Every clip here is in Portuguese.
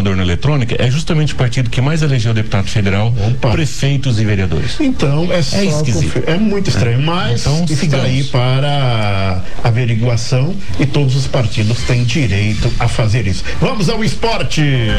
da urna eletrônica é justamente o partido que mais elegeu deputado federal, prefeitos e vereadores. Então, só esquisito. É muito estranho, mas então, está aí para averiguação e todos os partidos têm direito a fazer isso. Vamos ao esporte.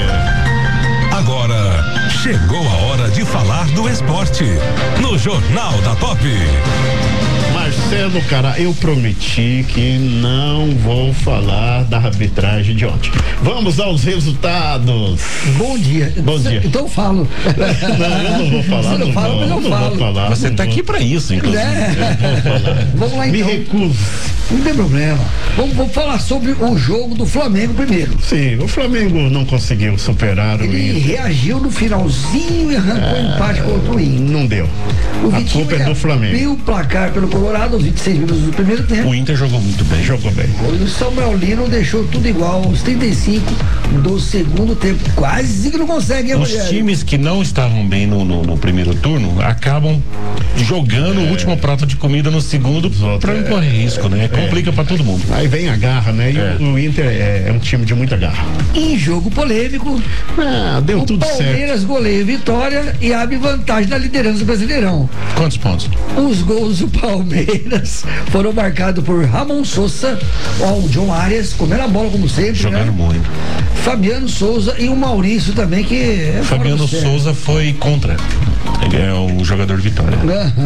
Agora, chegou a hora de falar do esporte no Jornal da Top. Marcelo, cara, eu prometi que não vou falar da arbitragem de ontem. Vamos aos resultados. Bom dia. Bom dia. Então eu falo. Não, eu não vou falar. Você não fala, mas eu falo. Vou falar, você está aqui para isso, inclusive. Vamos lá então. Me recuso. Não tem problema. Vamos falar sobre o jogo do Flamengo primeiro. Sim, o Flamengo não conseguiu superar o Ele Inter. reagiu no finalzinho e arrancou empate contra o Inter. Não deu. A culpa é do Flamengo. Abriu o placar pelo Colorado aos 26 minutos do primeiro tempo. O Inter jogou muito bem. Jogou bem. O Samuel Lino deixou tudo igual aos 35 do segundo tempo. Quase que não consegue, hein, Os times que não estavam bem no primeiro turno acabam jogando o último prato de comida no segundo para não correr risco, né? Complica para todo mundo. Aí vem a garra, né? E o Inter é um time de muita garra. Em jogo polêmico, deu tudo certo. O Palmeiras goleia vitória e abre vantagem na liderança do Brasileirão. Quantos pontos? Os gols do Palmeiras foram marcados por Ramon Sousa, o John Arias, comendo a bola como sempre. Jogando muito. Fabiano Souza e o Maurício também, que é Fabiano Souza foi contra. Ele é o jogador de Vitória.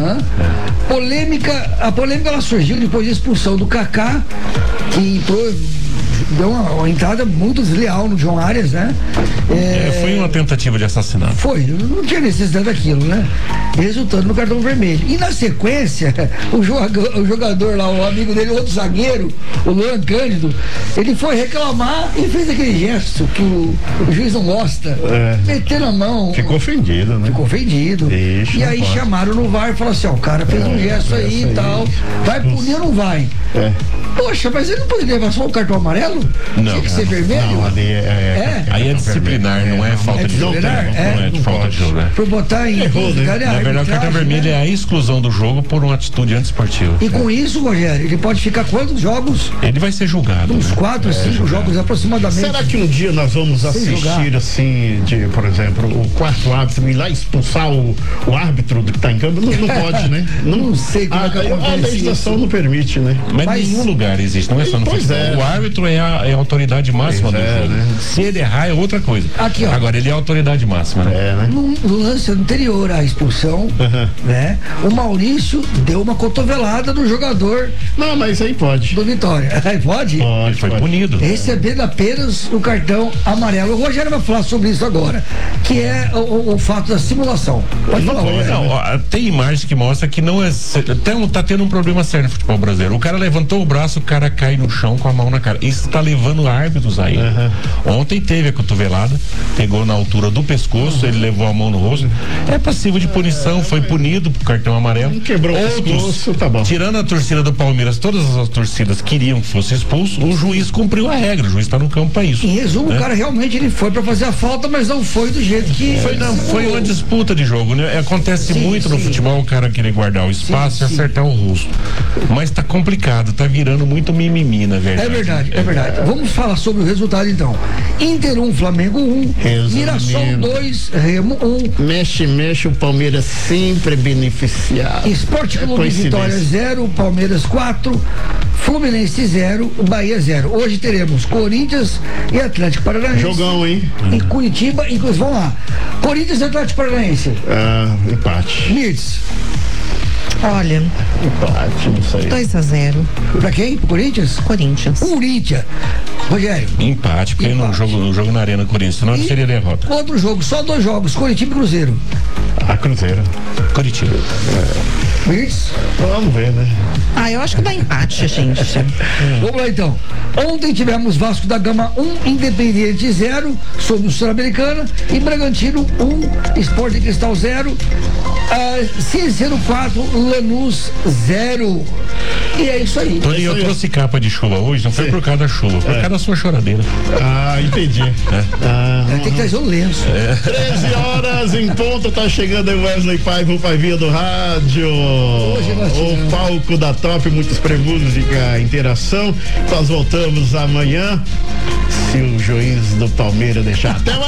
A polêmica ela surgiu depois da expulsão do Kaká, que entrou, deu uma entrada muito desleal no John Arias, né? Foi uma tentativa de assassinato. Foi, não tinha necessidade daquilo, né? Resultando no cartão vermelho. E na sequência, o jogador lá, o amigo dele, outro zagueiro, o Luan Cândido, ele foi reclamar e fez aquele gesto que o juiz não gosta, metendo a mão. Ficou ofendido, né? Ficou ofendido. E aí chamaram no VAR e falaram assim, ó, o cara fez um gesto aí e tal, vai punir ou não vai? Poxa, mas ele não poderia levar só o cartão amarelo? Não. Tinha que ser vermelho? Não, ali aí é disciplinar, não é falta de jogo. Não é de falta de jogo. Por botar em... Na verdade, o cartão vermelho é a exclusão do jogo por uma atitude antiesportiva. E com isso, Rogério, ele pode ficar quantos jogos? Ele vai ser julgado. Uns 4, 5 jogos aproximadamente. Será que um dia nós vamos assistir assim, por exemplo, o quarto árbitro ir lá expulsar o árbitro que está em campo? Não pode, né? Não sei como é que acontece. A legislação não permite, né? Mas nenhum lugar existe, não é só no futebol. O árbitro é a autoridade máxima do jogo. Né? Se ele errar é outra coisa. Aqui, ó. Agora ele é a autoridade máxima, né? No lance anterior à expulsão, né? O Maurício deu uma cotovelada no jogador. Não, mas aí pode. Do Vitória. Aí pode? Ele foi punido. Recebendo apenas o cartão amarelo. O Rogério vai falar sobre isso agora, que é o fato da simulação. Pode falar, Rogério. Tem imagens que mostram que não é. Tá tendo um problema sério no futebol brasileiro. O cara levantou o braço, o cara cai no chão com a mão na cara. Isso tá levando árbitros aí. Ontem teve a cotovelada, pegou na altura do pescoço, ele levou a mão no rosto. É passivo de punição, foi punido por cartão amarelo. Quebrou o pescoço, tá bom. Tirando a torcida do Palmeiras, todas as torcidas queriam que fosse expulso, o juiz cumpriu a regra, o juiz tá no campo pra isso. Em resumo, o cara realmente ele foi pra fazer a falta, mas não foi do jeito que... Foi uma disputa de jogo, né? Acontece muito no futebol, o cara querer guardar o espaço e acertar o rosto. Mas tá complicado, tá virando muito mimimi, na verdade. É verdade. Vamos falar sobre o resultado então. Inter 1, Flamengo 1, Mirassol 2, Remo 1. Mexe, o Palmeiras sempre beneficiado. Esporte Clube Vitória 0, Palmeiras 4, Fluminense 0, Bahia 0. Hoje teremos Corinthians e Atlético Paranaense. Jogão, hein? Em Curitiba, inclusive, vamos lá. Corinthians e Atlético Paranaense. Empate. Mirtz. Olha, empate, não sei. 2-0. Pra quem? Pro Corinthians? Corinthians. Rogério. Empate, porque no jogo na Arena Corinthians, senão não seria derrota. Outro jogo, só 2 jogos, Coritiba e Cruzeiro. Cruzeiro. Curitiba. Mirtz? Vamos ver, né? Eu acho que dá empate, gente. Vamos lá então. Ontem tivemos Vasco da Gama 1, Independiente 0, sobre o Sul-Americana, e Bragantino 1, Sport Cristal 0, Cienciano 4, Lanús 0. E é isso aí. Tony, eu trouxe capa de chuva hoje, não foi por causa da chuva, foi por causa da sua choradeira. Entendi. Tem que trazer um lenço. 13 horas em ponto, tá chegando aí Wesley Paiva, o Paivinha do rádio. O palco da Top, muitos prêmios e interação. Nós voltamos amanhã, se o juiz do Palmeiras deixar. Até mais.